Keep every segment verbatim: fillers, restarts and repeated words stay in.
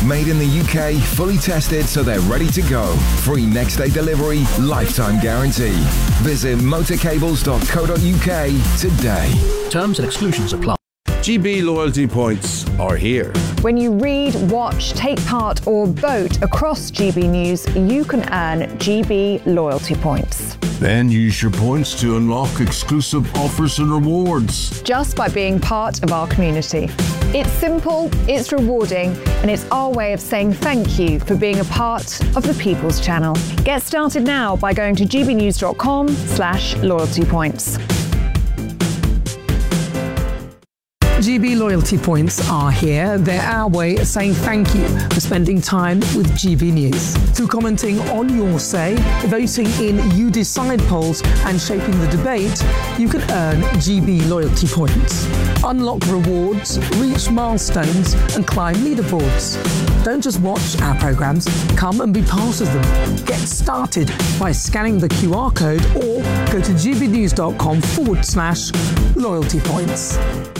Made in the U K, fully tested so they're ready to go. Free next day delivery, lifetime guarantee. Visit motorcables dot co dot U K today. Terms and exclusions apply. G B loyalty points are here. When you read, watch, take part or vote across G B News, you can earn G B loyalty points. Then use your points to unlock exclusive offers and rewards. Just by being part of our community. It's simple, it's rewarding, and it's our way of saying thank you for being a part of the People's Channel. Get started now by going to g b news dot com slash loyalty points. G B loyalty points are here. They're our way of saying thank you for spending time with G B News. Through commenting on your say, voting in You Decide polls and shaping the debate, you can earn G B loyalty points. Unlock rewards, reach milestones and climb leaderboards. Don't just watch our programmes, come and be part of them. Get started by scanning the Q R code or go to g b news dot com forward slash loyalty points.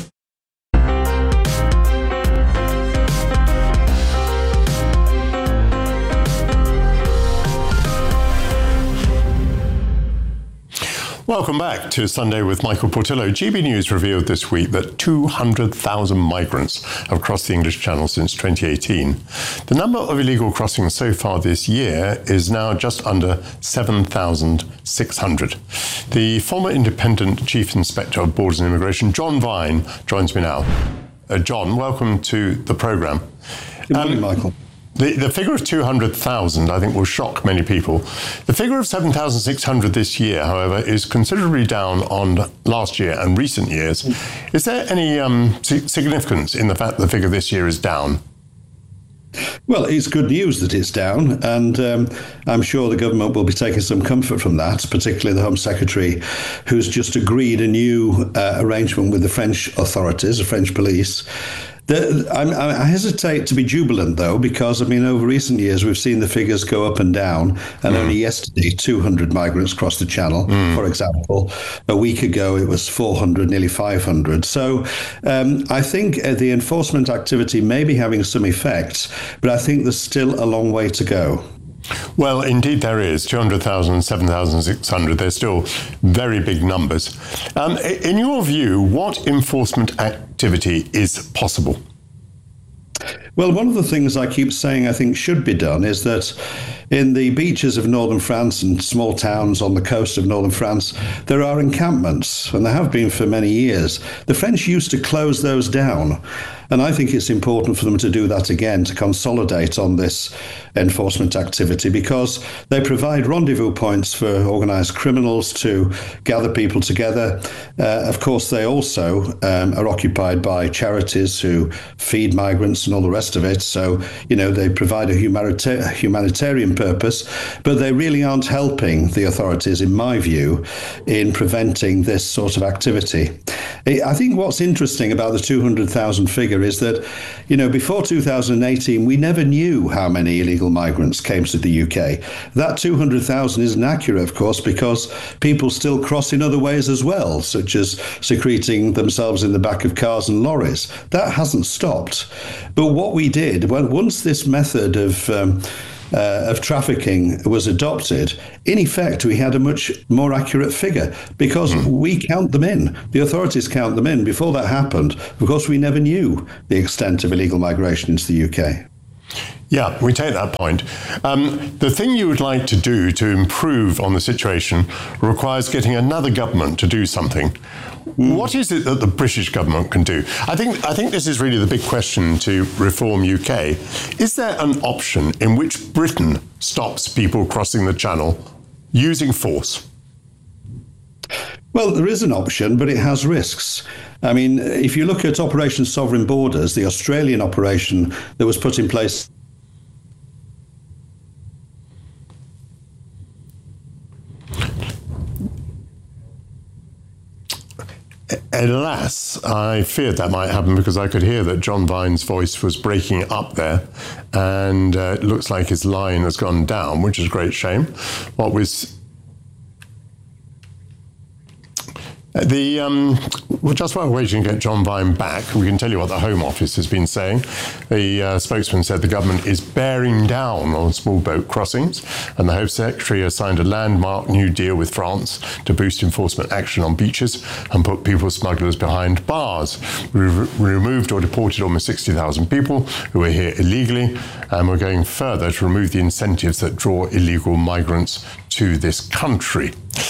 Welcome back to Sunday with Michael Portillo. G B News revealed this week that two hundred thousand migrants have crossed the English Channel since twenty eighteen. The number of illegal crossings so far this year is now just under seven thousand six hundred. The former Independent Chief Inspector of Borders and Immigration, John Vine, joins me now. Uh, John, welcome to the programme. Good morning, um, Michael. The, the figure of two hundred thousand, I think, will shock many people. The figure of seven thousand six hundred this year, however, is considerably down on last year and recent years. Is there any um, significance in the fact that the figure this year is down? Well, it's good news that it's down, and um, I'm sure the government will be taking some comfort from that, particularly the Home Secretary, who's just agreed a new uh, arrangement with the French authorities, the French police. The, I'm, I hesitate to be jubilant, though, because, I mean, over recent years, we've seen the figures go up and down. And mm. only yesterday, two hundred migrants crossed the Channel, mm. for example. A week ago, it was four hundred, nearly five hundred. So um, I think uh, the enforcement activity may be having some effect, but I think there's still a long way to go. Well, indeed there is. two hundred thousand, seven thousand six hundred. They're still very big numbers. Um, in your view, what enforcement activity is possible? Well, one of the things I keep saying I think should be done is that in the beaches of northern France and small towns on the coast of northern France, there are encampments, and there have been for many years. The French used to close those down. And I think it's important for them to do that again, to consolidate on this enforcement activity, because they provide rendezvous points for organised criminals to gather people together. Uh, of course, they also um, are occupied by charities who feed migrants and all the rest of it. So, you know, they provide a humanita- humanitarian purpose, but they really aren't helping the authorities, in my view, in preventing this sort of activity. I think what's interesting about the two hundred thousand figure is that, you know, before two thousand eighteen, we never knew how many illegal migrants came to the U K. That two hundred thousand isn't accurate, of course, because people still cross in other ways as well, such as secreting themselves in the back of cars and lorries. That hasn't stopped. But what we did, well, once this method of um, Uh, of trafficking was adopted, in effect, we had a much more accurate figure because mm. we count them in. The authorities count them in. Before that happened, of course, we never knew the extent of illegal migration into the U K. Yeah, we take that point. Um, the thing you would like to do to improve on the situation requires getting another government to do something. Mm. What is it that the British government can do? I think I think this is really the big question to Reform U K. Is there an option in which Britain stops people crossing the Channel using force? Well, there is an option, but it has risks. I mean, if you look at Operation Sovereign Borders, the Australian operation that was put in place Alas, I feared that might happen because I could hear that John Vine's voice was breaking up there, and uh, it looks like his line has gone down, which is a great shame. What was The um, well, just while we're waiting to get John Vine back, we can tell you what the Home Office has been saying. The uh, spokesman said the government is bearing down on small boat crossings, and the Home Secretary has signed a landmark new deal with France to boost enforcement action on beaches and put people smugglers behind bars. We re- removed or deported almost sixty thousand people who were here illegally, and we're going further to remove the incentives that draw illegal migrants to this country.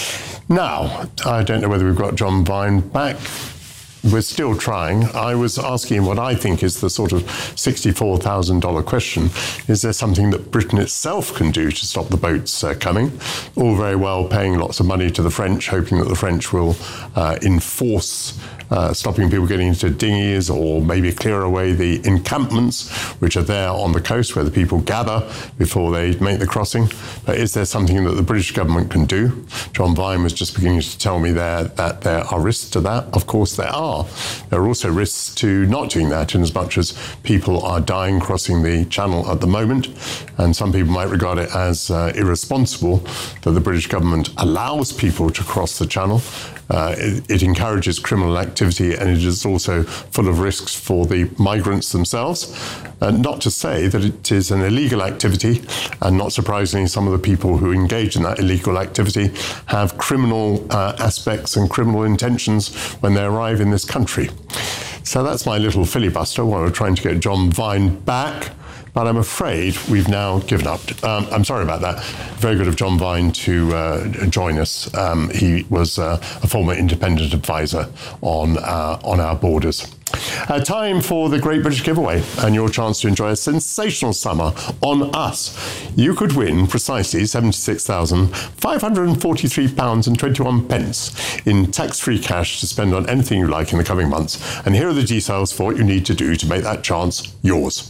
Now, I don't know whether we've got John Vine back. We're still trying. I was asking what I think is the sort of sixty-four thousand dollars question. Is there something that Britain itself can do to stop the boats uh, coming? All very well paying lots of money to the French, hoping that the French will uh, enforce uh, stopping people getting into dinghies, or maybe clear away the encampments which are there on the coast where the people gather before they make the crossing. But is there something that the British government can do? John Vine was just beginning to tell me there that there are risks to that. Of course there are. There are also risks to not doing that, in as much as people are dying crossing the channel at the moment, and some people might regard it as uh, irresponsible that the British government allows people to cross the channel. Uh, it, it encourages criminal activity, and it is also full of risks for the migrants themselves. Uh, not to say that it is an illegal activity, and not surprisingly, some of the people who engage in that illegal activity have criminal uh, aspects and criminal intentions when they arrive in this country. So that's my little filibuster while we're trying to get John Vine back. But I'm afraid we've now given up. Um, I'm sorry about that. Very good of John Vine to uh, join us. Um, he was uh, a former independent advisor on uh, on our borders. Uh, time for the Great British Giveaway and your chance to enjoy a sensational summer on us. You could win precisely seventy-six thousand five hundred forty-three pounds and twenty-one pence in tax-free cash to spend on anything you like in the coming months. And here are the details for what you need to do to make that chance yours.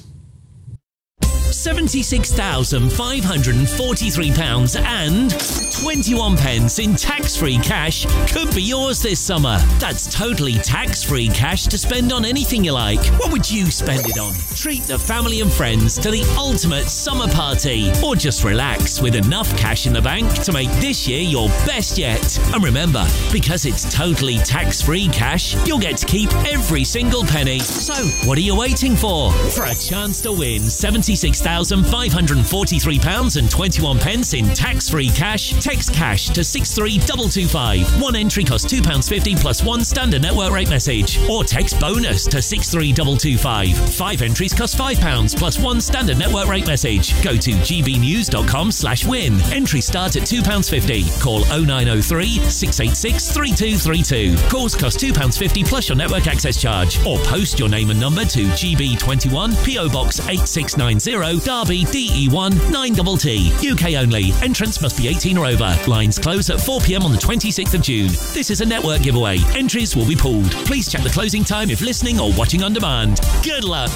seventy-six thousand five hundred forty-three pounds and twenty-one pence in tax-free cash could be yours this summer. That's totally tax-free cash to spend on anything you like. What would you spend it on? Treat the family and friends to the ultimate summer party, or just relax with enough cash in the bank to make this year your best yet. And remember, because it's totally tax-free cash, you'll get to keep every single penny. So, what are you waiting for? For a chance to win seventy-six thousand five hundred forty-three pounds and twenty-one pence in tax-free cash, text cash to six three two two five. One entry costs two pounds fifty plus one standard network rate message. Or text bonus to six three two two five. Five entries cost five pounds plus one standard network rate message. Go to gbnews.com slash win. Entries start at two pounds fifty. Call oh nine oh three, six eight six, three two three two. Calls cost two pounds fifty plus your network access charge. Or post your name and number to G B twenty-one, P O Box eight six nine zero, Derby, D E one nine T T. U K only. Entrance must be eighteen or over. Lines close at four p.m. on the twenty-sixth of June. This is a network giveaway. Entries will be pulled. Please check the closing time if listening or watching on demand. Good luck.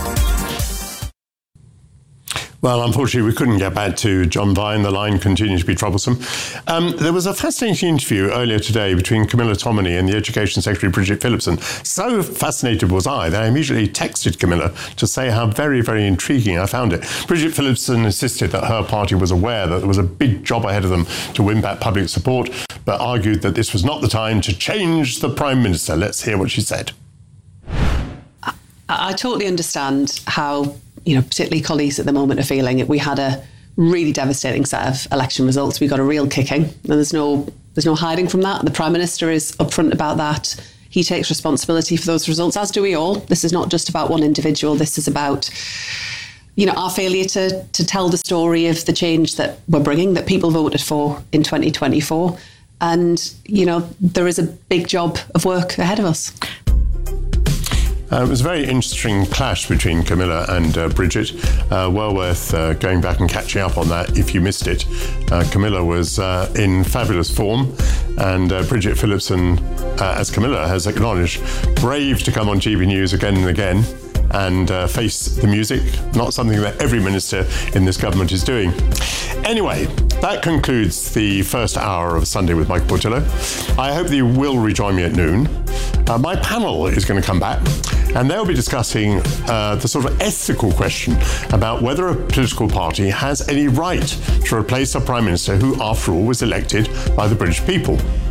Well, unfortunately, we couldn't get back to John Vine. The line continued to be troublesome. Um, there was a fascinating interview earlier today between Camilla Tominey and the Education Secretary, Bridget Phillipson. So fascinated was I that I immediately texted Camilla to say how very, very intriguing I found it. Bridget Phillipson insisted that her party was aware that there was a big job ahead of them to win back public support, but argued that this was not the time to change the Prime Minister. Let's hear what she said. I, I totally understand how, you know, particularly colleagues at the moment are feeling. We had a really devastating set of election results. We got a real kicking, and there's no there's no hiding from that. The Prime Minister is upfront about that. He takes responsibility for those results, as do we all. This is not just about one individual. This is about, you know, our failure to to tell the story of the change that we're bringing, that people voted for in twenty twenty-four. And, you know, there is a big job of work ahead of us. Uh, it was a very interesting clash between Camilla and uh, Bridget. Uh, well worth uh, going back and catching up on that if you missed it. Uh, Camilla was uh, in fabulous form, and uh, Bridget Phillipson, uh, as Camilla has acknowledged, brave to come on G B News again and again and uh, face the music, not something that every minister in this government is doing. Anyway, that concludes the first hour of Sunday with Michael Portillo. I hope that you will rejoin me at noon. Uh, my panel is going to come back, and they'll be discussing uh, the sort of ethical question about whether a political party has any right to replace a Prime Minister who, after all, was elected by the British people.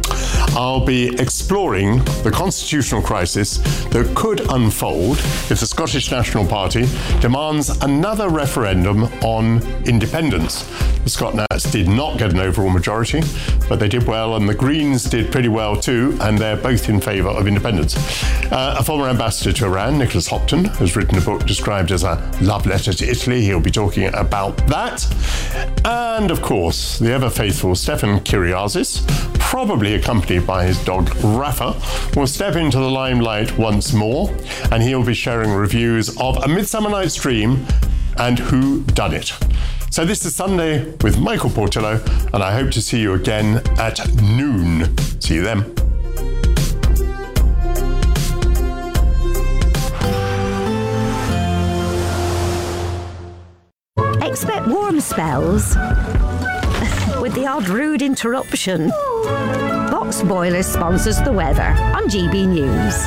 I'll be exploring the constitutional crisis that could unfold if the Scottish National Party demands another referendum on independence. The Scot Nats did not get an overall majority, but they did well, and the Greens did pretty well too, and they're both in favour of independence. Uh, a former ambassador to Iran, Nicholas Hopton, has written a book described as a love letter to Italy. He'll be talking about that. And of course, the ever-faithful Stefan Kyriazis, probably accompanied by his dog Rafa, will step into the limelight once more, and he'll be sharing reviews of A Midsummer Night's Dream and Who Done It. So this is Sunday with Michael Portillo, and I hope to see you again at noon. See you then. Expect warm spells with the odd rude interruption. Box Boilers sponsors the weather on G B News.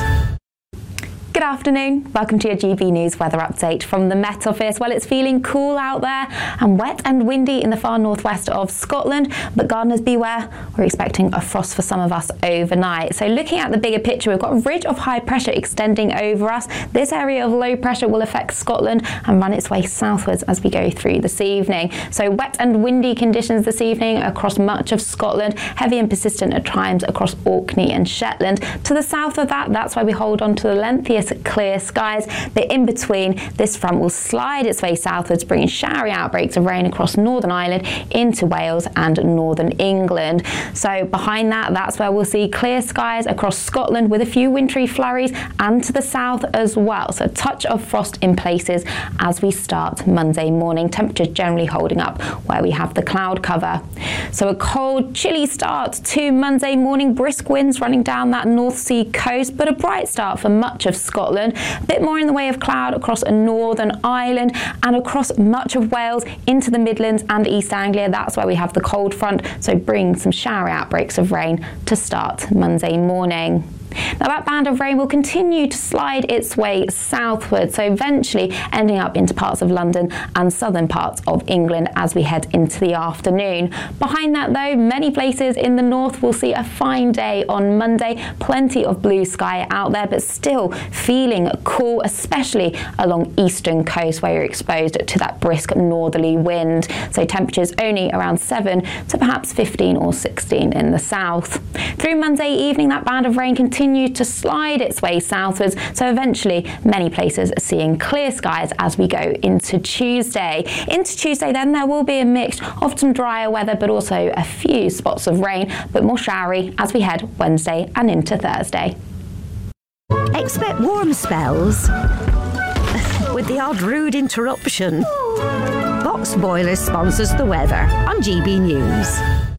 Good afternoon. Welcome to your G B News weather update from the Met Office. Well, it's feeling cool out there and wet and windy in the far northwest of Scotland, but gardeners beware. We're expecting a frost for some of us overnight. So looking at the bigger picture, we've got a ridge of high pressure extending over us. This area of low pressure will affect Scotland and run its way southwards as we go through this evening. So wet and windy conditions this evening across much of Scotland, heavy and persistent at times across Orkney and Shetland. To the south of that, that's why we hold on to the lengthiest clear skies, but in between, this front will slide its way southwards, bringing showery outbreaks of rain across Northern Ireland into Wales and Northern England. So behind that, that's where we'll see clear skies across Scotland with a few wintry flurries, and to the south as well. So a touch of frost in places as we start Monday morning. Temperatures generally holding up where we have the cloud cover. So a cold, chilly start to Monday morning, brisk winds running down that North Sea coast, but a bright start for much of Scotland. Scotland. A bit more in the way of cloud across Northern Ireland and across much of Wales into the Midlands and East Anglia. That's where we have the cold front, so bring some showery outbreaks of rain to start Monday morning. Now that band of rain will continue to slide its way southward, so eventually ending up into parts of London and southern parts of England as we head into the afternoon. Behind that though, many places in the north will see a fine day on Monday. Plenty of blue sky out there, but still feeling cool, especially along eastern coast where you're exposed to that brisk northerly wind. So temperatures only around seven to perhaps fifteen or sixteen in the south. Through Monday evening, that band of rain continues to slide its way southwards, so eventually many places are seeing clear skies as we go into Tuesday. Into Tuesday then, there will be a mix of some drier weather, but also a few spots of rain, but more showery as we head Wednesday and into Thursday. Expect warm spells with the odd rude interruption. Box Boilers sponsors the weather on G B News.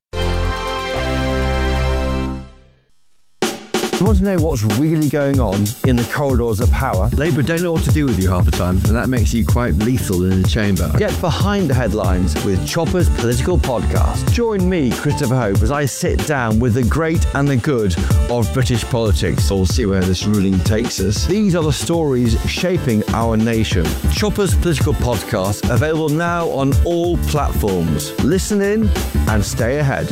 You want to know what's really going on in the corridors of power? Labour don't know what to do with you half the time, and that makes you quite lethal in the chamber. Get behind the headlines with Chopper's Political Podcast. Join me, Christopher Hope, as I sit down with the great and the good of British politics. We'll see where this ruling takes us. These are the stories shaping our nation. Chopper's Political Podcast, available now on all platforms. Listen in and stay ahead.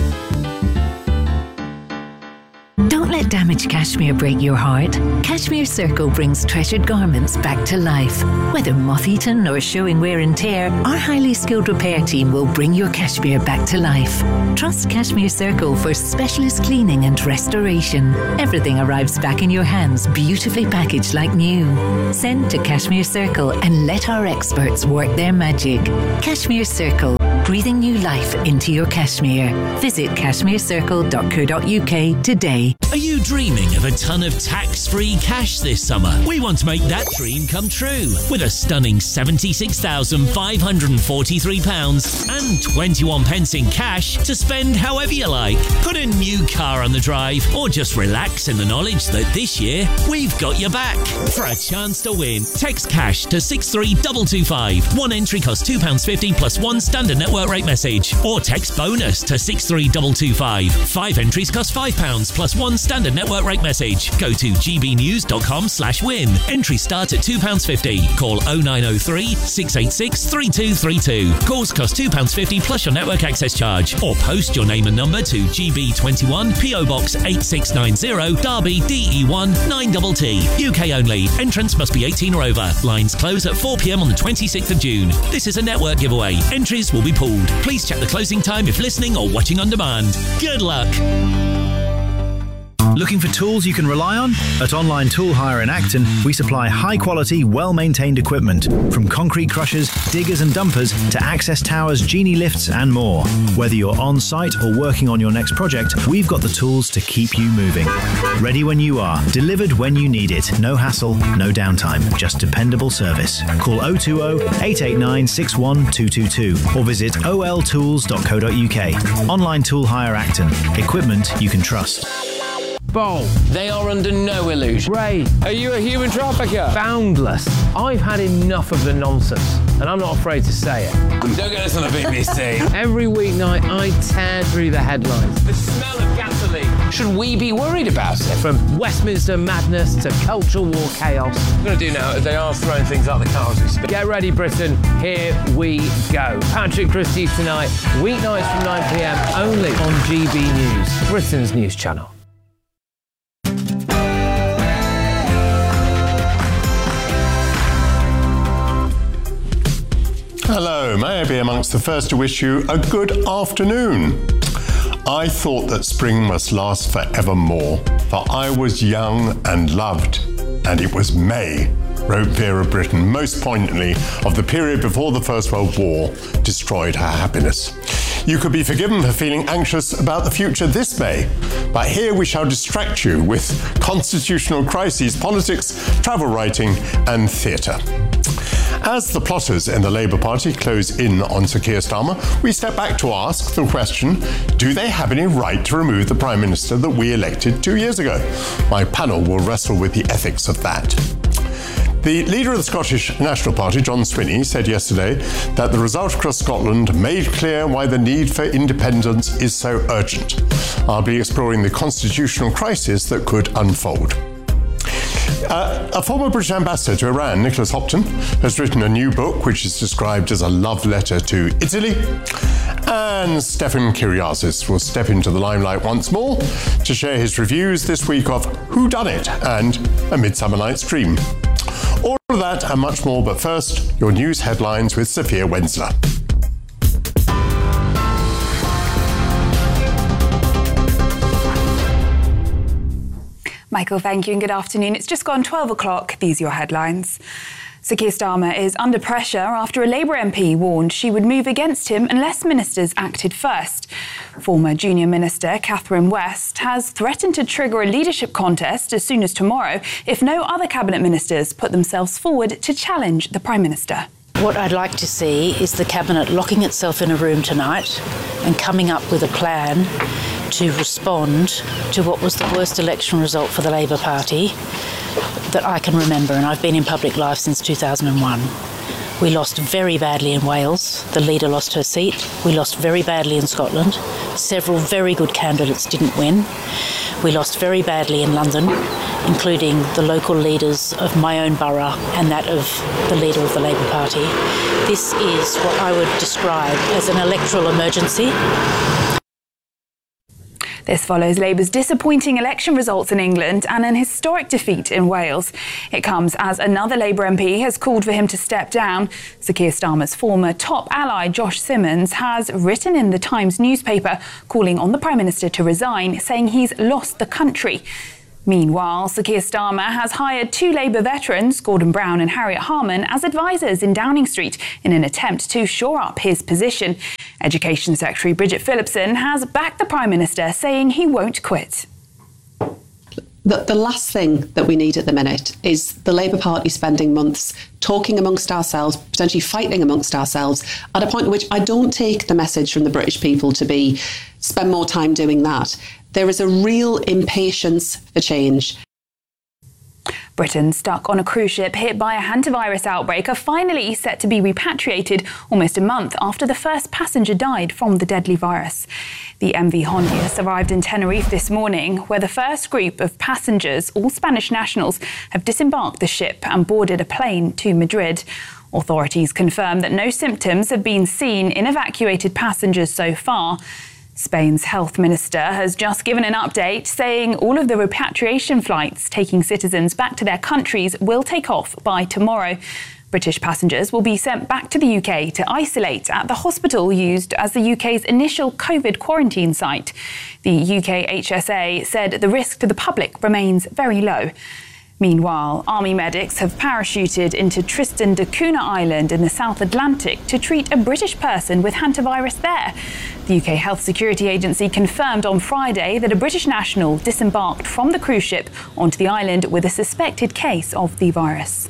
Don't let damaged cashmere break your heart. Cashmere Circle brings treasured garments back to life. Whether moth-eaten or showing wear and tear, our highly skilled repair team will bring your cashmere back to life. Trust Cashmere Circle for specialist cleaning and restoration. Everything arrives back in your hands, beautifully packaged like new. Send to Cashmere Circle and let our experts work their magic. Cashmere Circle, breathing new life into your cashmere. Visit cashmere circle dot co dot uk today. Are you dreaming of a ton of tax-free cash this summer? We want to make that dream come true with a stunning seventy-six thousand five hundred forty-three pounds and twenty-one pence in cash to spend however you like. Put a new car on the drive or just relax in the knowledge that this year we've got your back. For a chance to win, text cash to six three two two five. One entry costs two pounds fifty plus one standard network network rate message. Or text bonus to six three two two five. Five entries cost five pounds plus one standard network rate message. Go to gbnews.com slash win. Entries start at two pounds fifty. Call oh nine oh three, six eight six, three two three two. Calls cost two pounds fifty plus your network access charge. Or post your name and number to G B twenty-one, P O Box eight six nine zero, Derby, D E one nine T T. U K only. Entrance must be eighteen or over. Lines close at four p.m. on the twenty-sixth of June. This is a network giveaway. Entries will be pulled. Please check the closing time if listening or watching on demand. Good luck. Looking for tools you can rely on? At Online Tool Hire in Acton, we supply high-quality, well-maintained equipment, from concrete crushers, diggers and dumpers to access towers, genie lifts and more. Whether you're on-site or working on your next project, we've got the tools to keep you moving. Ready when you are, delivered when you need it. No hassle, no downtime, just dependable service. Call oh two oh, eight eight nine, six one two two two or visit o l tools dot co dot u k. Online Tool Hire Acton. Equipment you can trust. Bowl. They are under no illusion. Ray, are you a human trafficker? Boundless. I've had enough of the nonsense, and I'm not afraid to say it. Don't get us on the B B C. Every weeknight, I tear through the headlines. The smell of gasoline. Should we be worried about it? From Westminster madness to cultural war chaos. What we're going to do now is they are throwing things out the car as we speak. Get ready, Britain. Here we go. Patrick Christie's tonight, weeknights from nine p.m. only on G B News, Britain's news channel. Hello, may I be amongst the first to wish you a good afternoon. I thought that spring must last forevermore, for I was young and loved, and it was May, wrote Vera Brittain most poignantly of the period before the First World War destroyed her happiness. You could be forgiven for feeling anxious about the future this May, but here we shall distract you with constitutional crises, politics, travel writing and theatre. As the plotters in the Labour Party close in on Sir Keir Starmer, we step back to ask the question, do they have any right to remove the Prime Minister that we elected two years ago? My panel will wrestle with the ethics of that. The leader of the Scottish National Party, John Swinney, said yesterday that the result across Scotland made clear why the need for independence is so urgent. I'll be exploring the constitutional crisis that could unfold. Uh, a former British ambassador to Iran, Nicholas Hopton, has written a new book which is described as a love letter to Italy. And Stefan Kyriazis will step into the limelight once more to share his reviews this week of Who Done It and A Midsummer Night's Dream. All of that and much more, but first, your news headlines with Sophia Wensler. Michael, thank you and good afternoon. It's just gone twelve o'clock. These are your headlines. Sir Keir Starmer is under pressure after a Labour M P warned she would move against him unless ministers acted first. Former Junior Minister Catherine West has threatened to trigger a leadership contest as soon as tomorrow if no other cabinet ministers put themselves forward to challenge the Prime Minister. What I'd like to see is the Cabinet locking itself in a room tonight and coming up with a plan to respond to what was the worst election result for the Labour Party that I can remember, and I've been in public life since two thousand one. We lost very badly in Wales. The leader lost her seat. We lost very badly in Scotland. Several very good candidates didn't win. We lost very badly in London, including the local leaders of my own borough and that of the leader of the Labour Party. This is what I would describe as an electoral emergency. This follows Labour's disappointing election results in England and an historic defeat in Wales. It comes as another Labour M P has called for him to step down. Sir Keir Starmer's former top ally, Josh Simmons, has written in the Times newspaper calling on the Prime Minister to resign, saying he's lost the country. Meanwhile, Sir Keir Starmer has hired two Labour veterans, Gordon Brown and Harriet Harman, as advisers in Downing Street in an attempt to shore up his position. Education Secretary Bridget Phillipson has backed the Prime Minister, saying he won't quit. The, the last thing that we need at the minute is the Labour Party spending months talking amongst ourselves, potentially fighting amongst ourselves, at a point at which I don't take the message from the British people to be spend more time doing that. There is a real impatience for change. Britons stuck on a cruise ship hit by a hantavirus outbreak are finally set to be repatriated almost a month after the first passenger died from the deadly virus. The M V Hondius arrived in Tenerife this morning, where the first group of passengers, all Spanish nationals, have disembarked the ship and boarded a plane to Madrid. Authorities confirm that no symptoms have been seen in evacuated passengers so far. Spain's health minister has just given an update saying all of the repatriation flights taking citizens back to their countries will take off by tomorrow. British passengers will be sent back to the U K to isolate at the hospital used as the U K's initial COVID quarantine site. The U K H S A said the risk to the public remains very low. Meanwhile, army medics have parachuted into Tristan da Cunha Island in the South Atlantic to treat a British person with hantavirus there. The U K Health Security Agency confirmed on Friday that a British national disembarked from the cruise ship onto the island with a suspected case of the virus.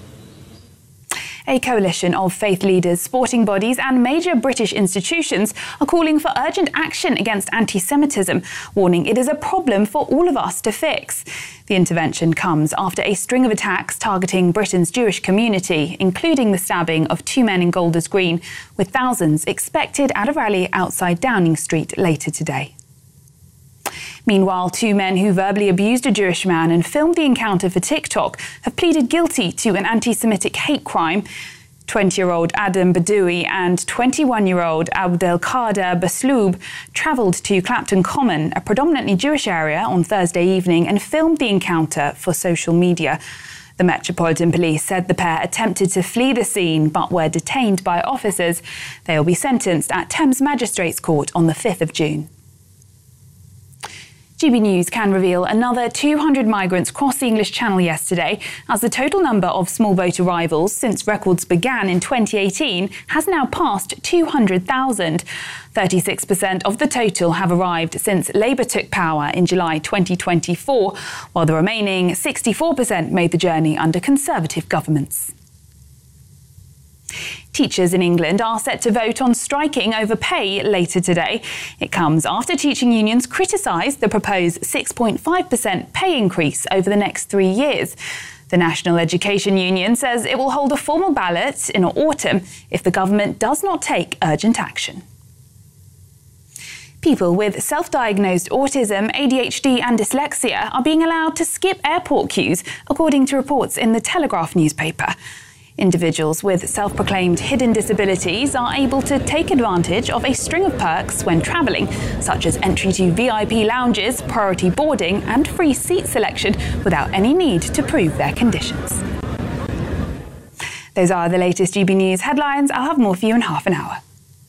A coalition of faith leaders, sporting bodies and major British institutions are calling for urgent action against anti-Semitism, warning it is a problem for all of us to fix. The intervention comes after a string of attacks targeting Britain's Jewish community, including the stabbing of two men in Golders Green, with thousands expected at a rally outside Downing Street later today. Meanwhile, two men who verbally abused a Jewish man and filmed the encounter for TikTok have pleaded guilty to an anti-Semitic hate crime. twenty-year-old Adam Badoui and twenty-one-year-old Abdelkader Basloub travelled to Clapton Common, a predominantly Jewish area, on Thursday evening and filmed the encounter for social media. The Metropolitan Police said the pair attempted to flee the scene but were detained by officers. They will be sentenced at Thames Magistrates Court on the fifth of June. G B News can reveal another two hundred migrants crossed the English Channel yesterday, as the total number of small boat arrivals since records began in twenty eighteen has now passed two hundred thousand. thirty-six percent of the total have arrived since Labour took power in July twenty twenty-four, while the remaining sixty-four percent made the journey under Conservative governments. Teachers in England are set to vote on striking over pay later today. It comes after teaching unions criticised the proposed six point five percent pay increase over the next three years. The National Education Union says it will hold a formal ballot in autumn if the government does not take urgent action. People with self-diagnosed autism, A D H D and dyslexia are being allowed to skip airport queues, according to reports in the Telegraph newspaper. Individuals with self-proclaimed hidden disabilities are able to take advantage of a string of perks when travelling, such as entry to V I P lounges, priority boarding and free seat selection without any need to prove their conditions. Those are the latest G B News headlines. I'll have more for you in half an hour.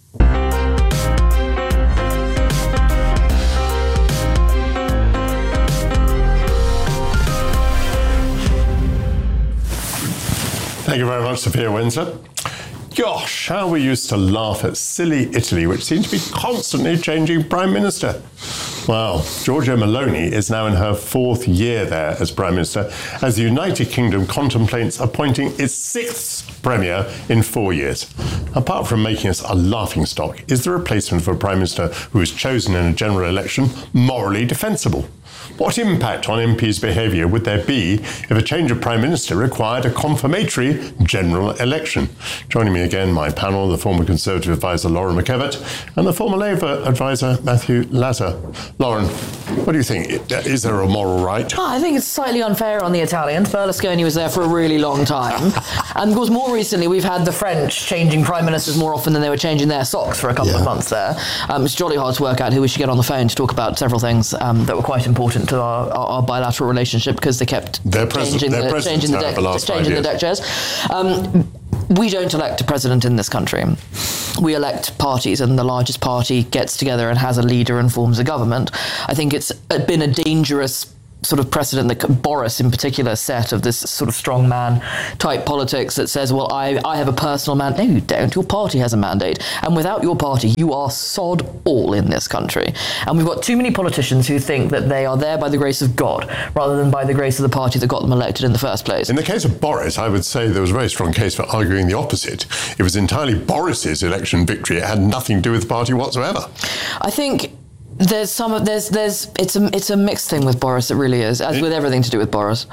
Thank you very much, Sophia Windsor. Gosh, how we used to laugh at silly Italy, which seemed to be constantly changing Prime Minister. Well, Giorgia Meloni is now in her fourth year there as Prime Minister, as the United Kingdom contemplates appointing its sixth Premier in four years. Apart from making us a laughingstock, is the replacement of a Prime Minister who is chosen in a general election morally defensible? What impact on M Ps' behaviour would there be if a change of Prime Minister required a confirmatory general election? Joining me again, my panel, the former Conservative advisor Lauren McKevitt and the former Labour advisor Matthew Latter. Lauren, what do you think? Is there a moral right? Oh, I think it's slightly unfair on the Italians. Berlusconi was there for a really long time. And of course, more recently, we've had the French changing Prime Ministers more often than they were changing their socks for a couple yeah. of months there. Um, it's jolly hard to work out who we should get on the phone to talk about several things um, that were quite important to our, our, our bilateral relationship, because they kept their changing, their the, changing, the, de- the changing the deck chairs. Um, we don't elect a president in this country. We elect parties, and the largest party gets together and has a leader and forms a government. I think it's been a dangerous sort of precedent that Boris in particular set of this sort of strongman type politics that says, well, I, I have a personal mandate. No, you don't. Your party has a mandate. And without your party, you are sod all in this country. And we've got too many politicians who think that they are there by the grace of God rather than by the grace of the party that got them elected in the first place. In the case of Boris, I would say there was a very strong case for arguing the opposite. It was entirely Boris's election victory. It had nothing to do with the party whatsoever. I think There's some of there's there's it's a it's a mixed thing with Boris. It really is, as with everything to do with Boris.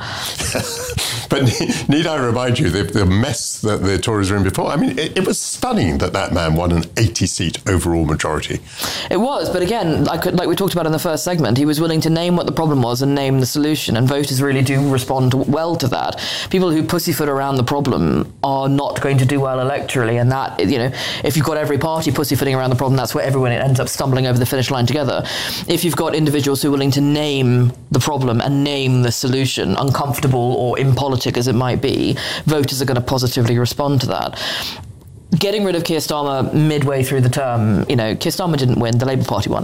But need I remind you the, the mess that the Tories were in before? I mean, it, it was stunning that that man won an eighty-seat overall majority. It was, but again, like like we talked about in the first segment, he was willing to name what the problem was and name the solution. And voters really do respond well to that. People who pussyfoot around the problem are not going to do well electorally, and that, you know, if you've got every party pussyfooting around the problem, that's where everyone ends up stumbling over the finish line together. If you've got individuals who are willing to name the problem and name the solution, uncomfortable or impolitic as it might be, voters are going to positively respond to that. Getting rid of Keir Starmer midway through the term, you know, Keir Starmer didn't win, the Labour Party won.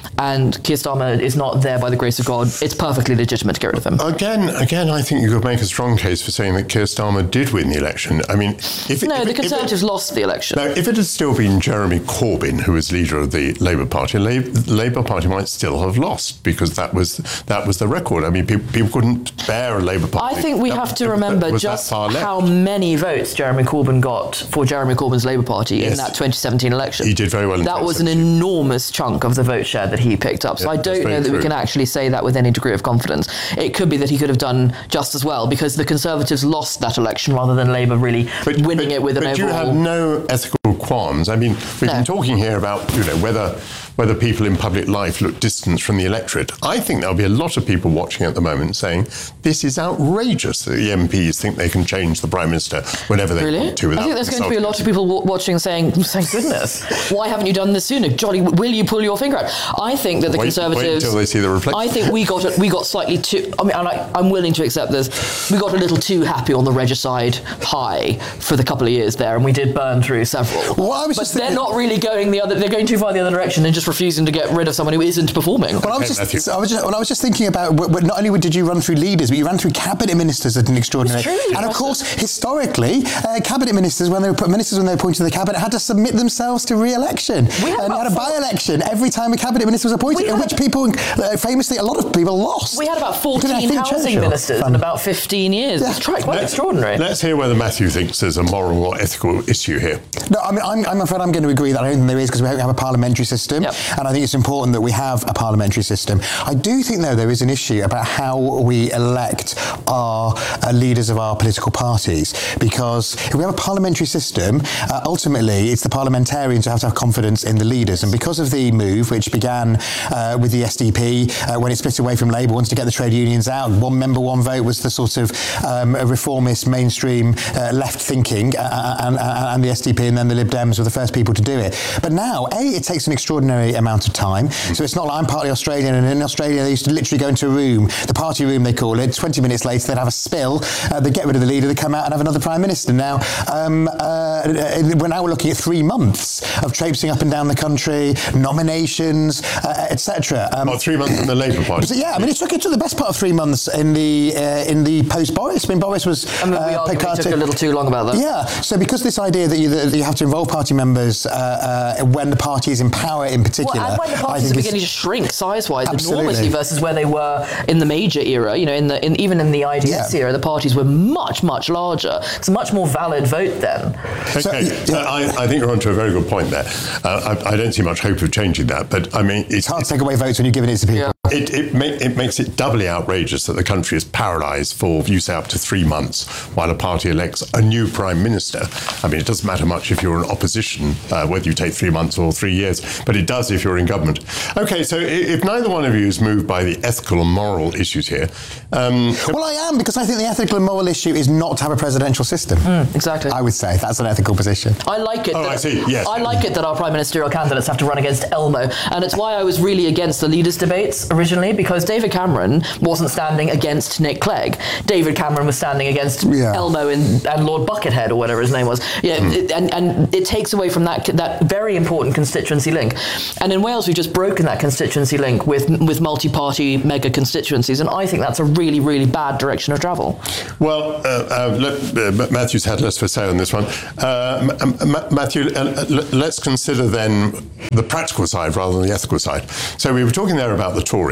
And Keir Starmer is not there by the grace of God. It's perfectly legitimate to get rid of him. Again, again, I think you could make a strong case for saying that Keir Starmer did win the election. I mean, if it, no, if the it, Conservatives if it, lost the election. Now, if it had still been Jeremy Corbyn who was leader of the Labour Party, the Labour Party might still have lost because that was that was the record. I mean, people, people couldn't bear a Labour Party. I think we that, have to remember just how many votes Jeremy Corbyn got for Jeremy Corbyn's Labour Party yes. in that twenty seventeen election. He did very well in that was an enormous chunk of the vote share that he picked up. So yeah, I don't know that true. we can actually say that with any degree of confidence. It could be that he could have done just as well because the Conservatives lost that election rather than Labour really but, winning but, it with an but overall. But you have no ethical qualms. I mean, we've no. been talking here about, you know, whether whether people in public life look distant from the electorate. I think there'll be a lot of people watching at the moment saying this is outrageous that the M Ps think they can change the Prime Minister whenever they really? want to. I think there's going to be a lot of people w- watching saying, thank goodness, why haven't you done this sooner? Jolly, will you pull your finger out? I think that the wait, Conservatives... Wait until they see the reflection. I think we got we got slightly too... I mean, I, I'm willing to accept this. We got a little too happy on the regicide high for the couple of years there, and we did burn through several. Well, I was but just they're thinking... not really going the other... They're going too far the other direction and just refusing to get rid of someone who isn't performing. Well, I was just, I was just, well, I was just thinking about, not only did you run through leaders, but you ran through cabinet ministers at an extraordinary... And of course, historically, uh, cabinet ministers, when they were put, ministers when they were appointed to the cabinet, had to submit themselves to re-election. We had, and had a by-election every time a cabinet minister was appointed, in which people, uh, famously, a lot of people lost. We had about fourteen housing Churchill. ministers Fun. in about fifteen years. Yeah. It's quite let's, extraordinary. Let's hear whether Matthew thinks there's a moral or ethical issue here. No, I mean, I'm, I'm afraid I'm going to agree that I don't think there is because we have a parliamentary system, yep. and I think it's important that we have a parliamentary system. I do think, though, there is an issue about how we elect our uh, leaders of our political parties, because if we have a parliamentary system, uh, ultimately it's the parliamentarians who have to have confidence in the leaders, and because of the move, which began uh, with the S D P, uh, when it split away from Labour, wanted to get the trade unions out, one member, one vote was the sort of um, reformist, mainstream, uh, left thinking, uh, and, uh, and the S D P and then the Lib Dems were the first people to do it. But now, A, it takes an extraordinary amount of time, so it's not like I'm partly Australian, and in Australia they used to literally go into a room, the party room they call it, twenty minutes later they'd have a spill, uh, they'd get rid of the leader, they'd come out and have another Prime Minister. Now, um, uh, we're now looking at three months of traipsing up and down the country, nominations, uh, et cetera. Um, oh, three months in the Labour Party. Yeah, I mean, it took, it took the best part of three months in the uh, in the post-Boris. I mean, Boris was... I mean, we uh, arguably took a little too long about that. Yeah, so because this idea that you, that you have to involve party members uh, uh, when the party is in power in particular... Well, and when the parties are beginning to shrink size-wise enormously versus where they were in the Major era, you know, in the in, even in the I D S yeah. era, the parties were much, much larger. It's a much more valid vote then. Okay, so, yeah. I, I think you're onto a very good point there. Uh, I, I don't see much hope of changing that, but I mean... It's, it's hard to take away votes when you're giving it to people. Yeah. It, it, ma- it makes it doubly outrageous that the country is paralysed for, you say, up to three months while a party elects a new Prime Minister. I mean, it doesn't matter much if you're in opposition, uh, whether you take three months or three years, but it does if you're in government. Okay, so if neither one of you is moved by the ethical and moral issues here... Um, well, I am, because I think the ethical and moral issue is not to have a presidential system. Mm, exactly. I would say that's an ethical position. I like it. Oh, that, I see, yes. I like it that our prime ministerial candidates have to run against Elmo, and it's why I was really against the leaders' debates originally, because David Cameron wasn't standing against Nick Clegg. David Cameron was standing against yeah. Elmo and, and Lord Buckethead, or whatever his name was. Yeah, mm. it, and, and it takes away from that that very important constituency link. And in Wales, we've just broken that constituency link with with multi-party mega constituencies, and I think that's a really, really bad direction of travel. Well, uh, uh, let, uh, Matthew's had less for say on this one. Uh, M- M- Matthew, uh, let's consider then the practical side rather than the ethical side. So we were talking there about the Tories.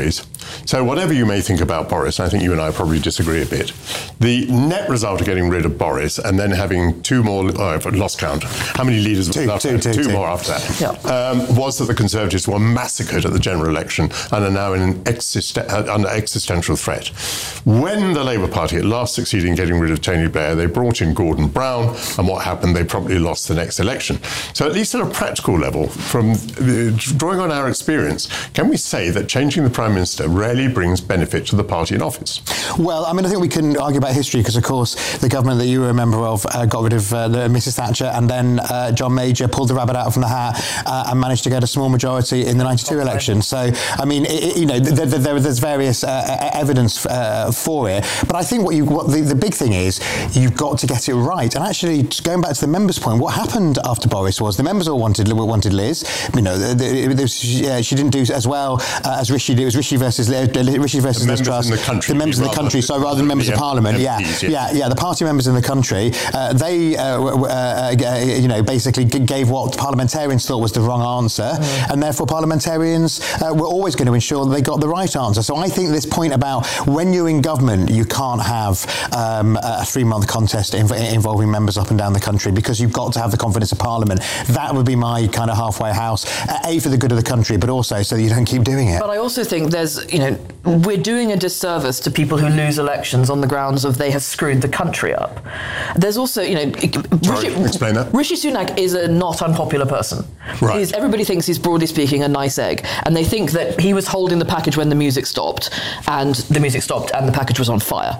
So whatever you may think about Boris, I think you and I probably disagree a bit, the net result of getting rid of Boris and then having two more, oh, I've lost count, how many leaders two, after two, that? two, two two. more after that, yeah. um, was that the Conservatives were massacred at the general election and are now in an existen- under existential threat. When the Labour Party at last succeeded in getting rid of Tony Blair, they brought in Gordon Brown, and what happened? They probably lost the next election. So at least at a practical level, from uh, drawing on our experience, can we say that changing the Prime Minister rarely brings benefit to the party in office? Well, I mean, I think we can argue about history because, of course, the government that you were a member of uh, got rid of uh, the, Missus Thatcher, and then uh, John Major pulled the rabbit out from the hat uh, and managed to get a small majority in the ninety-two election. So, I mean, it, it, you know, there, there, there's various uh, evidence uh, for it. But I think what you, what the, the big thing is, you've got to get it right. And actually, going back to the members' point, what happened after Boris was the members all wanted wanted Liz. You know, the, the, the, she, uh, she didn't do as well uh, as Rishi did. It was Rishi versus uh, Rishi versus the Liz Truss. The, country, the members in the country, so rather than members of Parliament, yeah, M Ps, yeah, yeah, yeah, the party members in the country, uh, they, uh, uh, uh, you know, basically gave what parliamentarians thought was the wrong answer, mm. and therefore parliamentarians uh, were always going to ensure that they got the right answer. So I think this point about when you're in government, you can't have um, a three-month contest inv- involving members up and down the country because you've got to have the confidence of Parliament. That would be my kind of halfway house, uh, A, for the good of the country, but also so that you don't keep doing it. But I also think there's, you know, we're doing a disservice to people who lose elections on the grounds of they have screwed the country up. There's also, you know, Sorry, Rishi, explain that. Rishi Sunak is a not unpopular person. Right. He's, everybody thinks he's, broadly speaking, a nice egg, and they think that he was holding the package when the music stopped, and the music stopped and the package was on fire.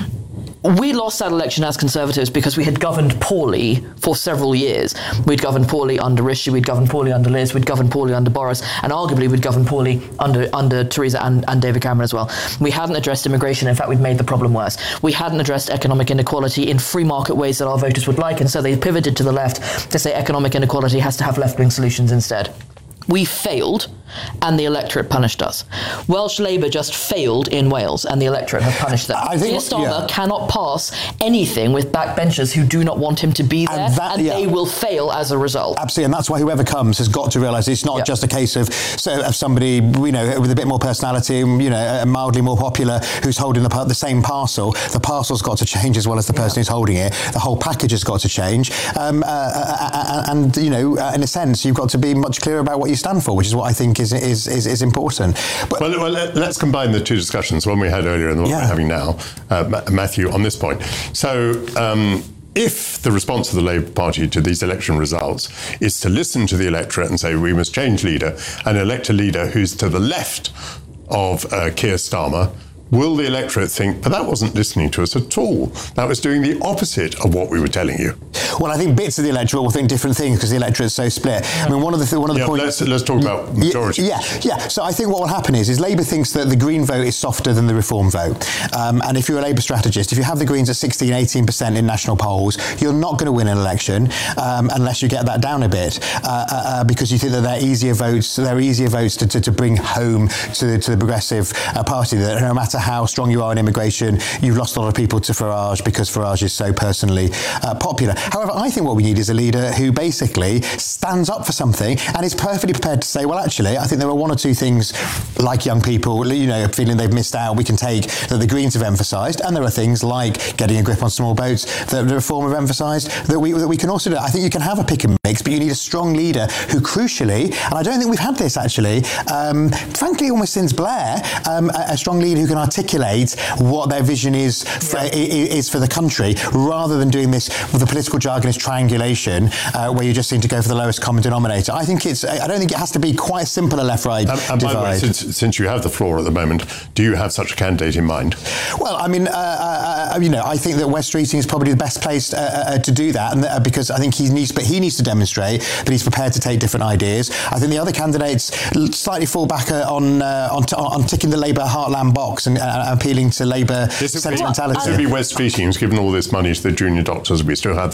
We lost that election as Conservatives because we had governed poorly for several years. We'd governed poorly under Rishi, we'd governed poorly under Liz, we'd governed poorly under Boris, and arguably we'd governed poorly under under Theresa and, and David Cameron as well. We hadn't addressed immigration. In fact, we'd made the problem worse. We hadn't addressed economic inequality in free market ways that our voters would like, and so they pivoted to the left to say economic inequality has to have left-wing solutions instead. We failed, and the electorate punished us. Welsh Labour just failed in Wales, and the electorate have punished them. I think, Keir Starmer yeah. cannot pass anything with backbenchers who do not want him to be there, and, that, and yeah. they will fail as a result. Absolutely, and that's why whoever comes has got to realise it's not yeah. just a case of so, of somebody, you know, with a bit more personality, you know, mildly more popular, who's holding the, the same parcel. The parcel's got to change as well as the person yeah. who's holding it. The whole package has got to change, um, uh, and, you know, uh, in a sense, you've got to be much clearer about what you stand for, which is what I think is is is, is important. But well, well, let's combine the two discussions, one we had earlier and the one yeah. we're having now, uh, Matthew, on this point. So. Um, If the response of the Labour Party to these election results is to listen to the electorate and say we must change leader and elect a leader who's to the left of uh, Keir Starmer, will the electorate think, but that wasn't listening to us at all? That was doing the opposite of what we were telling you. Well, I think bits of the electorate will think different things because the electorate's so split. I mean, one of the th- one of the yeah, points. Let's, let's talk about majority. Yeah, yeah, yeah. So I think what will happen is, is Labour thinks that the Green vote is softer than the Reform vote. Um, and if you're a Labour strategist, if you have the Greens at sixteen, eighteen percent in national polls, you're not going to win an election um, unless you get that down a bit uh, uh, because you think that they're easier votes. They're easier votes to, to, to bring home to the, to the Progressive uh, Party. That no matter how strong you are in immigration, you've lost a lot of people to Farage because Farage is so personally uh, popular. However, I think what we need is a leader who basically stands up for something and is perfectly prepared to say, well, actually, I think there are one or two things like young people, you know, feeling they've missed out, we can take that the Greens have emphasised, and there are things like getting a grip on small boats that the Reform have emphasised that we that we can also do. I think you can have a pick and mix, but you need a strong leader who, crucially, and I don't think we've had this actually, um, frankly, almost since Blair, um, a, a strong leader who can articulate what their vision is for, yeah. is for the country, rather than doing this with the political jargon is triangulation, uh, where you just seem to go for the lowest common denominator. I think it's. I don't think it has to be quite simple a left-right and, and divide. By the way, since, since you have the floor at the moment, do you have such a candidate in mind? Well, I mean, uh, uh, you know, I think that Wes Streeting is probably the best placed uh, uh, to do that, and uh, because I think he needs, but he needs to demonstrate that he's prepared to take different ideas. I think the other candidates slightly fall back uh, on, uh, on t- on ticking the Labour heartland box and uh, appealing to Labour sentimentality. This would be Wes Streeting, who's given all this money to the junior doctors. We still have the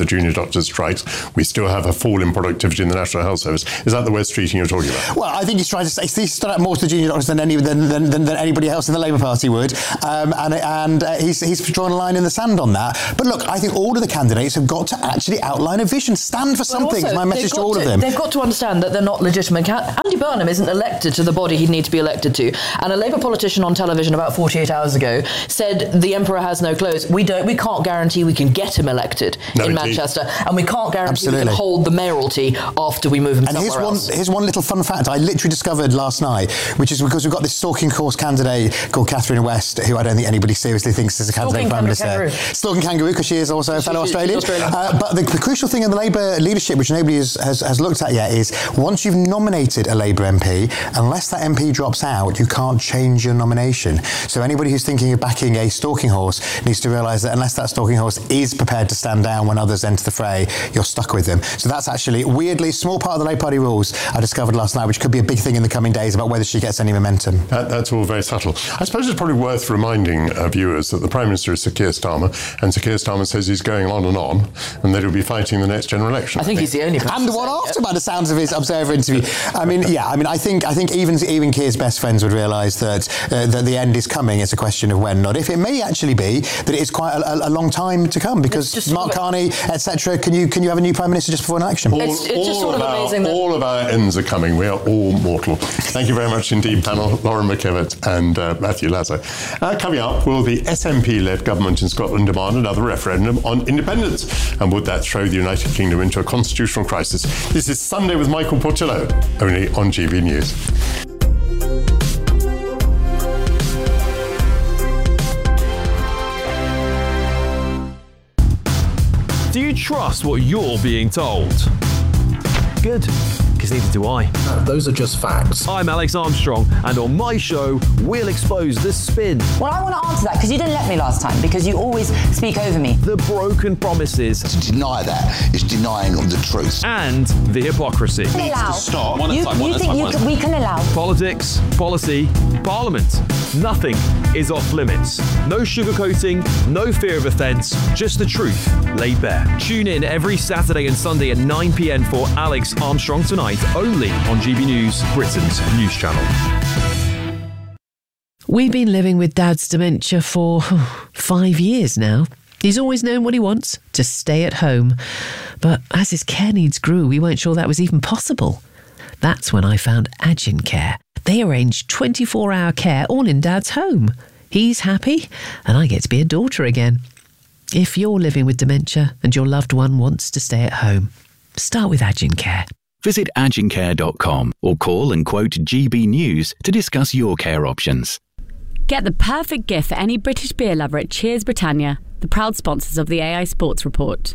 junior doctors' strikes, we still have a fall in productivity in the National Health Service. Is that the West Streeting you're talking about? Well, I think he's trying to say he's stood out more to the junior doctors than any than, than, than, than anybody else in the Labour Party would, um, and and uh, he's he's drawn a line in the sand on that. But look, I think all of the candidates have got to actually outline a vision, stand for something. Also, is my message to all to, of them. They've got to understand that they're not legitimate. Can- Andy Burnham isn't elected to the body he'd need to be elected to, and a Labour politician on television about forty-eight hours ago said the Emperor has no clothes. We don't. We can't guarantee we can get him elected No, in indeed. Manchester, and we can't guarantee Absolutely. we can hold the mayoralty after we move him And somewhere here's one, else. here's one little fun fact I literally discovered last night, which is because we've got this stalking course candidate called Catherine West, who I don't think anybody seriously thinks is a candidate for Prime Minister. kangaroo. Stalking kangaroo, because she is also a fellow She- she's Australian. Australian. Uh, but the, the crucial thing in the Labour leadership, which nobody has, has, has looked at yet, is once you've nominated a Labour M P, unless that M P drops out, you can't change your nomination. So anybody who's thinking of backing a stalking horse needs to realise that unless that stalking horse is prepared to stand down when others enter the fray, you're stuck with them. So that's actually, weirdly, small part of the Labour Party rules I discovered last night, which could be a big thing in the coming days about whether she gets any momentum. That, that's all very subtle. I suppose it's probably worth reminding uh, viewers that the Prime Minister is Sir Keir Starmer, and Sir Keir Starmer says he's going on and on, and that he'll be fighting the next general election. I think he's the only person. And the one after, by the sounds of his Observer interview. I mean, yeah, I mean, I think I think even even Keir's best friends would realise that uh, that the end is coming. It's a question of when, not if. It may actually be that it is quite a, a, a long time to come, because Mark Carney, et cetera. Can you can you have a new Prime Minister just before an election? All, all of our, all of our ends are coming. We are all mortal. Thank you very much indeed, panel. Lauren McKevitt and uh, Matthew Lazo. Uh, coming up, will the S N P-led government in Scotland demand another referendum on independence? And would that throw the United Kingdom into a constitutional crisis? This is Sunday with Michael Portillo, only on G B News. Do you trust what you're being told? Good, because neither do I. No, those are just facts. I'm Alex Armstrong, and on my show, we'll expose the spin. Well, I want to answer that because you didn't let me last time, because you always speak over me. The broken promises. To deny that is denying the truth. And the hypocrisy. We can allow. Stop. One at a time, one at a time, one at a time. We can allow. Politics, policy, parliament. Nothing is off limits. No sugarcoating, no fear of offence, just the truth laid bare. Tune in every Saturday and Sunday at nine p.m. for Alex Armstrong Tonight, only on G B News, Britain's news channel. We've been living with Dad's dementia for oh, five years now. He's always known what he wants, to stay at home. But as his care needs grew, we weren't sure that was even possible. That's when I found Agin Care. They arrange twenty-four hour care all in Dad's home. He's happy, and I get to be a daughter again. If you're living with dementia and your loved one wants to stay at home, start with Agin Care. Visit agin care dot com or call and quote G B News to discuss your care options. Get the perfect gift for any British beer lover at Cheers Britannia, the proud sponsors of the A I Sports Report.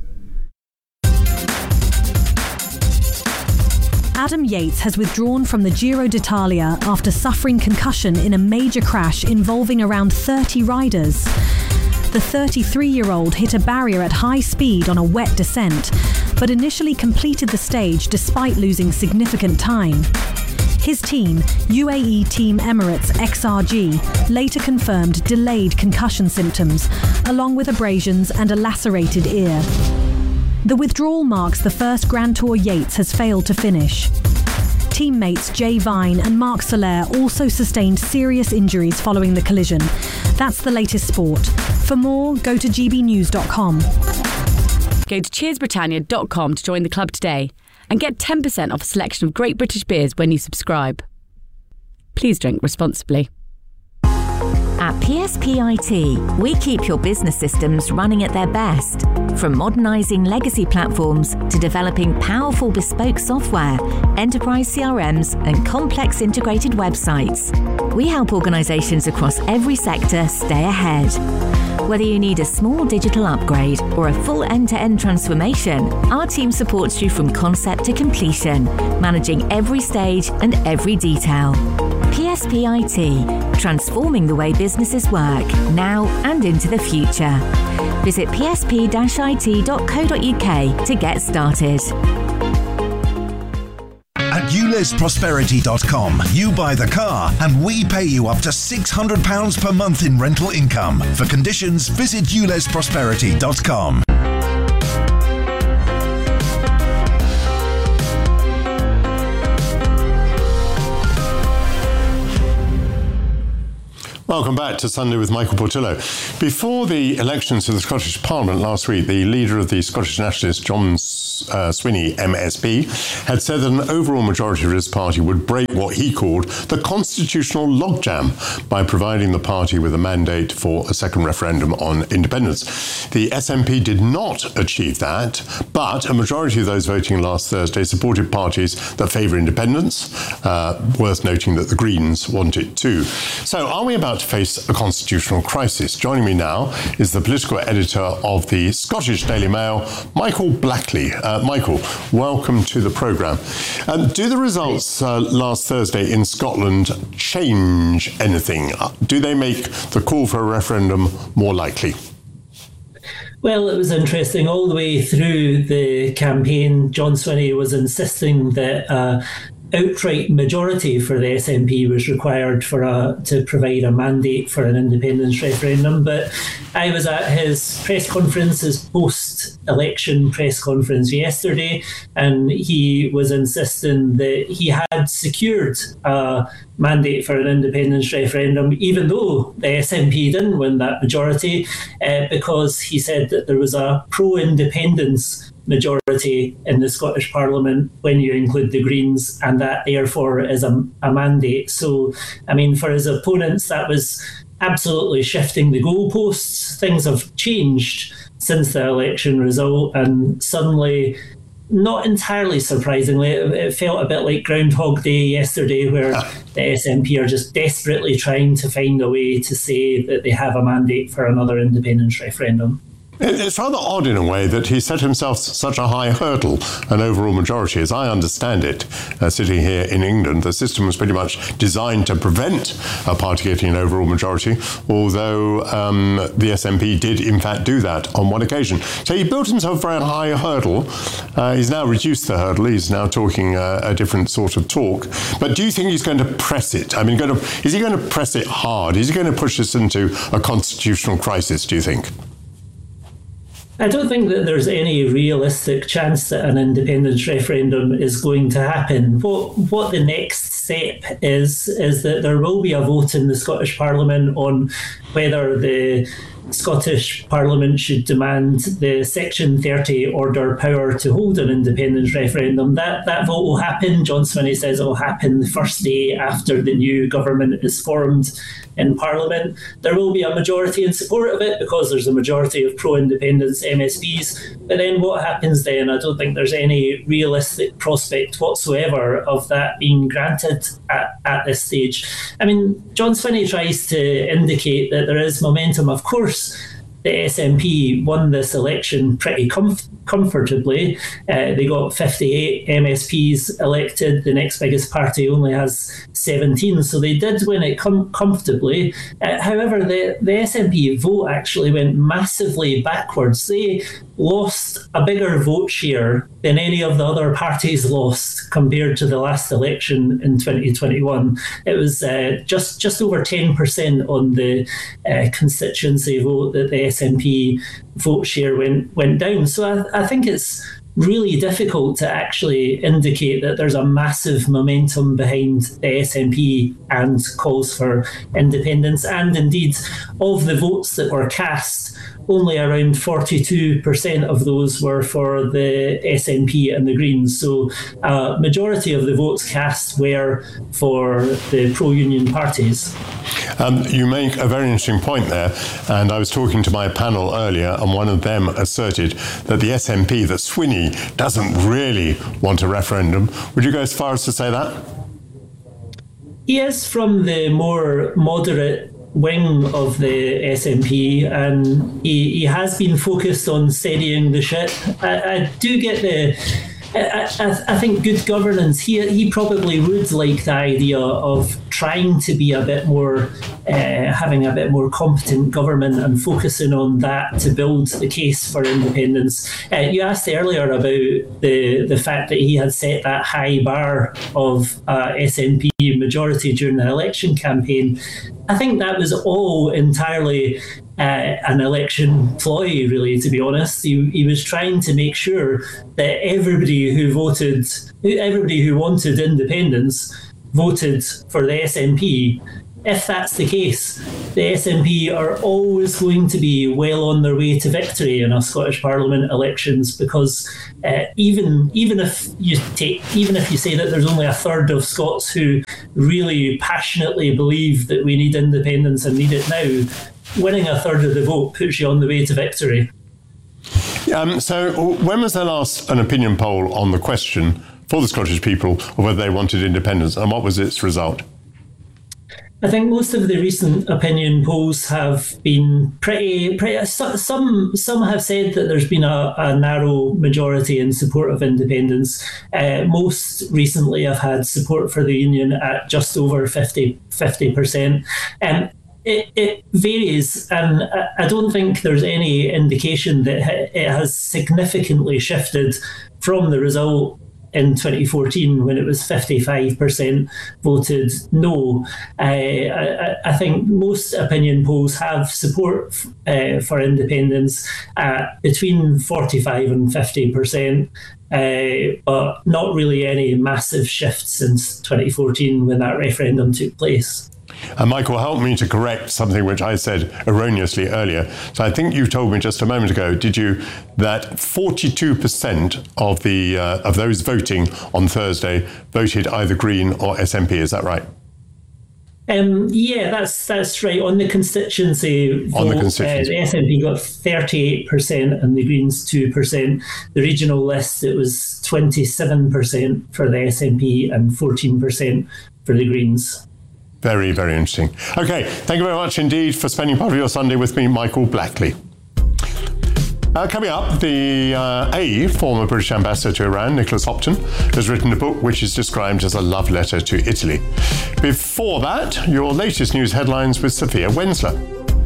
Adam Yates has withdrawn from the Giro d'Italia after suffering concussion in a major crash involving around thirty riders. The thirty-three-year-old hit a barrier at high speed on a wet descent, but initially completed the stage despite losing significant time. His team, U A E Team Emirates X R G, later confirmed delayed concussion symptoms, along with abrasions and a lacerated ear. The withdrawal marks the first Grand Tour Yates has failed to finish. Teammates Jay Vine and Marc Soler also sustained serious injuries following the collision. That's the latest sport. For more, go to g b news dot com. Go to cheers britannia dot com to join the club today and get ten percent off a selection of great British beers when you subscribe. Please drink responsibly. At P S P I T, we keep your business systems running at their best. From modernising legacy platforms to developing powerful bespoke software, enterprise C R Ms and complex integrated websites. We help organisations across every sector stay ahead. Whether you need a small digital upgrade or a full end-to-end transformation, our team supports you from concept to completion, managing every stage and every detail. P S P I T, transforming the way businesses work, now and into the future. Visit p s p dash i t dot co dot u k to get started. At ules prosperity dot com, you buy the car and we pay you up to six hundred pounds per month in rental income. For conditions, visit ules prosperity dot com. Welcome back to Sunday with Michael Portillo. Before the elections to the Scottish Parliament last week, the leader of the Scottish Nationalists, John uh, Swinney, M S P, had said that an overall majority of his party would break what he called the constitutional logjam by providing the party with a mandate for a second referendum on independence. The S N P did not achieve that, but a majority of those voting last Thursday supported parties that favour independence. Uh, worth noting that the Greens want it too. So are we about to face a constitutional crisis? Joining me now is the political editor of the Scottish Daily Mail, Michael Blackley. Uh, Michael, welcome to the programme. Um, do the results uh, last Thursday in Scotland change anything? Do they make the call for a referendum more likely? Well, it was interesting. All the way through the campaign, John Swinney was insisting that uh, outright majority for the S N P was required for a, to provide a mandate for an independence referendum. But I was at his press conference, his post-election press conference yesterday, and he was insisting that he had secured a mandate for an independence referendum, even though the S N P didn't win that majority, uh, because he said that there was a pro-independence majority in the Scottish Parliament when you include the Greens, and that therefore is a, a mandate. So, I mean, for his opponents, that was absolutely shifting the goalposts. Things have changed since the election result, and suddenly, not entirely surprisingly, it, it felt a bit like Groundhog Day yesterday, where the S N P are just desperately trying to find a way to say that they have a mandate for another independence referendum. It's rather odd in a way that he set himself such a high hurdle, an overall majority. As I understand it, uh, sitting here in England, the system was pretty much designed to prevent a party getting an overall majority, although um, the S N P did in fact do that on one occasion. So he built himself a very high hurdle. Uh, he's now reduced the hurdle. He's now talking uh, a different sort of talk. But do you think he's going to press it? I mean, going to, is he going to press it hard? Is he going to push us into a constitutional crisis, do you think? I don't think that there's any realistic chance that an independence referendum is going to happen. What what the next step is, is that there will be a vote in the Scottish Parliament on whether the Scottish Parliament should demand the Section thirty order power to hold an independence referendum. That that vote will happen. John Swinney says it will happen the first day after the new government is formed in Parliament. There will be a majority in support of it because there's a majority of pro-independence M S Ps. But then what happens then? I don't think there's any realistic prospect whatsoever of that being granted at, at this stage. I mean, John Swinney tries to indicate that there is momentum. Of course, the S N P won this election pretty comf- comfortably. Uh, they got fifty-eight M S Ps elected. The next biggest party only has seventeen, so they did win it com- comfortably. Uh, however, the, the S N P vote actually went massively backwards. They lost a bigger vote share than any of the other parties lost compared to the last election in twenty twenty-one. It was uh, just, just over ten percent on the uh, constituency vote that the S N P vote share went went down. So I, I think it's really difficult to actually indicate that there's a massive momentum behind the S N P and calls for independence. And indeed, of the votes that were cast, only around forty-two percent of those were for the S N P and the Greens. So a majority of the votes cast were for the pro-union parties. Um, you make a very interesting point there, and I was talking to my panel earlier, and one of them asserted that the S N P, that Swinney doesn't really want a referendum. Would you go as far as to say that? He is from the more moderate wing of the S N P, and he, he has been focused on steadying the ship. I, I do get the... I, I, I think good governance, he, he probably would like the idea of trying to be a bit more, uh, having a bit more competent government and focusing on that to build the case for independence. Uh, you asked earlier about the, the fact that he had set that high bar of uh, S N P majority during the election campaign. I think that was all entirely Uh, an election ploy, really, to be honest. He, he was trying to make sure that everybody who voted, everybody who wanted independence voted for the S N P, if that's the case, the S N P are always going to be well on their way to victory in our Scottish Parliament elections, because uh, even even if you take even if you say that there's only a third of Scots who really passionately believe that we need independence and need it now, winning a third of the vote puts you on the way to victory. Um, so when was there last an opinion poll on the question for the Scottish people of whether they wanted independence, and what was its result? I think most of the recent opinion polls have been pretty, pretty some some have said that there's been a, a narrow majority in support of independence. Uh, most recently have had support for the Union at just over fifty percent. Um, It, it varies, and I don't think there's any indication that it has significantly shifted from the result in twenty fourteen, when it was fifty-five percent voted no. Uh, I, I think most opinion polls have support uh, for independence at between forty-five and fifty percent. Uh, but not really any massive shifts since twenty fourteen when that referendum took place. And Michael, help me to correct something which I said erroneously earlier. So I think you told me just a moment ago, did you, that forty-two percent of the uh, of those voting on Thursday voted either Green or S N P? Is that right? Um, yeah, that's that's right. On the constituency vote, On the constituency. Uh, the S N P got thirty-eight percent and the Greens two percent. The regional list, it was twenty-seven percent for the S N P and fourteen percent for the Greens. Very, very interesting. Okay, thank you very much indeed for spending part of your Sunday with me, Michael Blackley. Uh, coming up, the uh, a former British ambassador to Iran, Nicholas Hopton, has written a book which is described as a love letter to Italy. Before that, your latest news headlines with Sophia Wensler.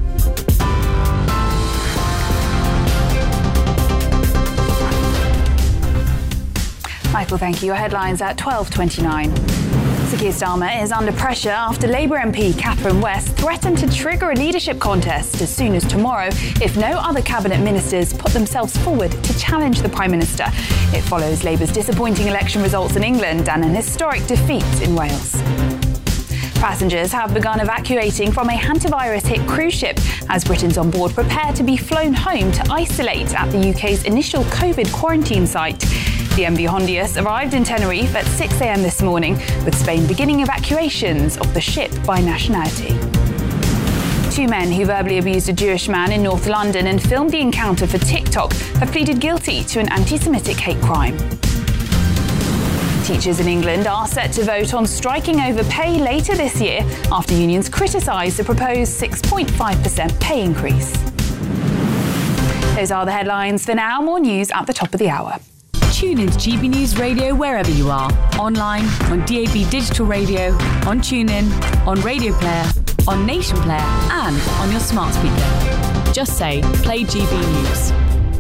Michael, thank you. Your headlines at twelve twenty-nine. Sir Keir Starmer is under pressure after Labour M P Catherine West threatened to trigger a leadership contest as soon as tomorrow if no other cabinet ministers put themselves forward to challenge the Prime Minister. It follows Labour's disappointing election results in England and an historic defeat in Wales. Passengers have begun evacuating from a hantavirus-hit cruise ship as Britons on board prepare to be flown home to isolate at the U K's initial COVID quarantine site. The M V Hondius arrived in Tenerife at six a.m. this morning, with Spain beginning evacuations of the ship by nationality. Two men who verbally abused a Jewish man in North London and filmed the encounter for TikTok have pleaded guilty to an anti-Semitic hate crime. Teachers in England are set to vote on striking over pay later this year after unions criticise the proposed six point five percent pay increase. Those are the headlines for now. More news at the top of the hour. Tune into G B News Radio wherever you are. Online, on D A B Digital Radio, on TuneIn, on Radio Player, on Nation Player, and on your smart speaker. Just say, play G B News.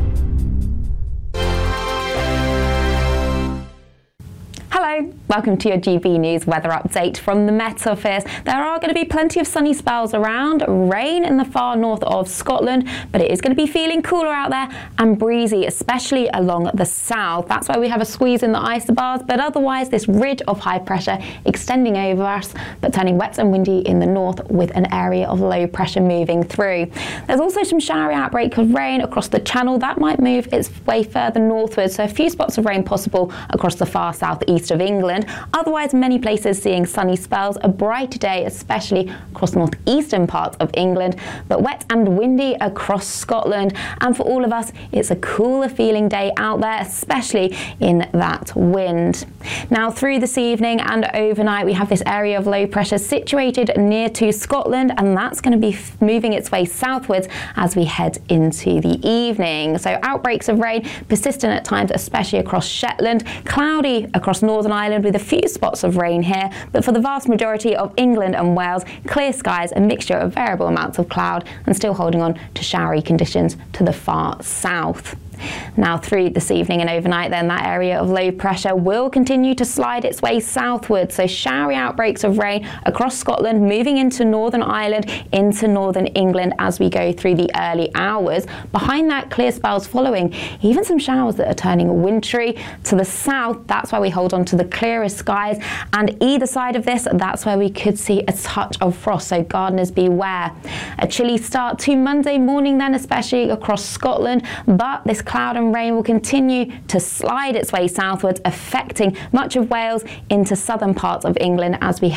Hello, welcome to your G B News weather update from the Met Office. There are going to be plenty of sunny spells around, rain in the far north of Scotland, but it is going to be feeling cooler out there and breezy, especially along the south. That's why we have a squeeze in the isobars, but otherwise this ridge of high pressure extending over us, but turning wet and windy in the north with an area of low pressure moving through. There's also some showery outbreak of rain across the channel that might move its way further northward, so a few spots of rain possible across the far southeast of England. Otherwise, many places seeing sunny spells, a bright day, especially across the northeastern parts of England, but wet and windy across Scotland. And for all of us, it's a cooler feeling day out there, especially in that wind. Now, through this evening and overnight, we have this area of low pressure situated near to Scotland, and that's going to be moving its way southwards as we head into the evening. So outbreaks of rain persistent at times, especially across Shetland, cloudy across Northern Ireland with a few spots of rain here, but for the vast majority of England and Wales, clear skies, a mixture of variable amounts of cloud, and still holding on to showery conditions to the far south. Now through this evening and overnight then, that area of low pressure will continue to slide its way southward. So showery outbreaks of rain across Scotland, moving into Northern Ireland, into Northern England as we go through the early hours. Behind that, clear spells following, even some showers that are turning wintry. To the south, that's where we hold on to the clearest skies. And either side of this, that's where we could see a touch of frost. So gardeners beware. A chilly start to Monday morning then, especially across Scotland. But this cloud and rain will continue to slide its way southwards, affecting much of Wales into southern parts of England as we